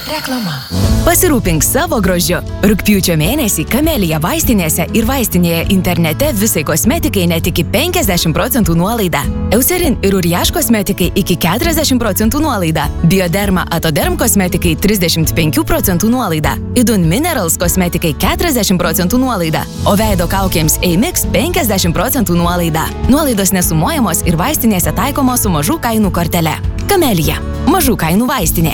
Reklama. Pasirūpink savo grožiu. Rugpjūčio mėnesį Kamelija vaistinėse ir vaistinėje internete visai kosmetikai net iki 50% nuolaida. Eucerin ir Uriaš kosmetikai iki 40% nuolaida. Bioderma Atoderm kosmetikai 35% nuolaida. Idun Minerals kosmetikai 40% nuolaida. O veido kaukėms Eimix 50% nuolaida. Nuolaidos nesumuojamos ir vaistinėse taikomos su mažų kainų kortele. Kamelija. Mažų kainų vaistinė.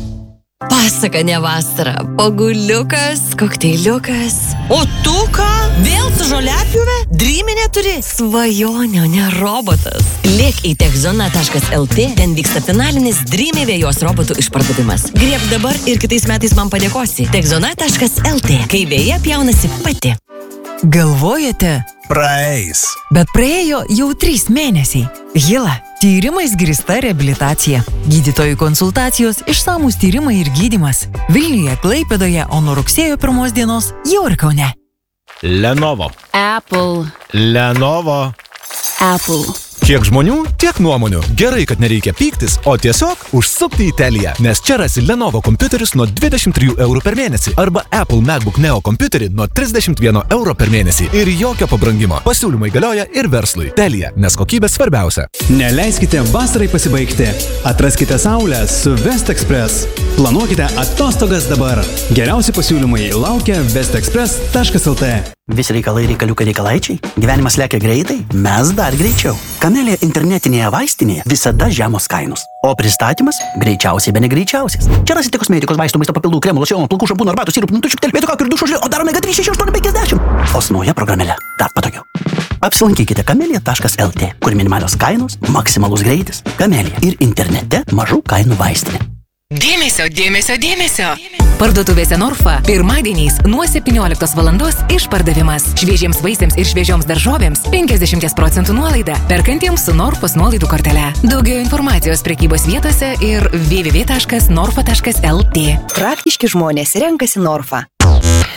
Pasaka ne vasara. Paguliukas, kokteiliukas. O tu ką? Vėl su žoliapjūve? Dryminė turi? Svajonė, ne robotas. Lėk į techzona.lt, ten vyksta finalinis Dreamy vėjos robotų išpardavimas. Griebk dabar ir kitais metais man padėkosi. Techzona.lt, kai vėja pjaunasi pati. Galvojate? Praeis. Bet praėjo jau 3 mėnesiai. Hila. Tyrimais grįsta reabilitacija. Gydytojų konsultacijos, išsamūs tyrimai ir gydymas. Vilniuje, Klaipėdoje, o nuo rugsėjo 1 dienos jau ir Kaune. Lenovo. Apple. Lenovo. Apple. Kiek žmonių, tiek nuomonių. Gerai, kad nereikia pyktis, o tiesiog užsukti į Teliją, nes čia rasi Lenovo kompiuterius nuo 23 eurų per mėnesį arba Apple MacBook Neo kompiuterį nuo 31 euro per mėnesį ir jokio pabrangimo. Pasiūlymai galioja ir verslui. Telija, nes kokybė svarbiausia. Neleiskite vasarai pasibaigti. Atraskite saulę su Vestexpress. Planuokite atostogas dabar. Geriausi pasiūlymai laukia vestexpress.lt. Visi reikalai reikalaičiai. Gyvenimas lekia greitai, mes dar greičiau. Kamelija internetinėje vaistinėje visada žemos kainos. O pristatymas greičiausiai, be negreičiausias. Čia rasite kosmetikos, vaistų, maisto papildų, kremų, locionų, plaukų, šampūnų, arbatų, sirupų, nutučių, telpėtų kaukių ir dušo žlių, o dar omega 3, 6, 8, 50. O su nauja programėle dar patogiau. Apsilankykite kamelija.lt, kur minimalios kainos, maksimalus greitis. Kamelija ir internete mažų kainų vaistinė. Dėmesio, dėmesio, dėmesio. Parduotuvėse Norfa pirmadieniais nuo 17 valandos išpardavimas. Šviežiems vaisiams ir šviežioms daržovėms 50% nuolaida. Perkantiems su Norfos nuolaidų kortele. Daugiau informacijos prekybos vietose ir www.norfa.lt. Praktiški žmonės renkasi Norfa.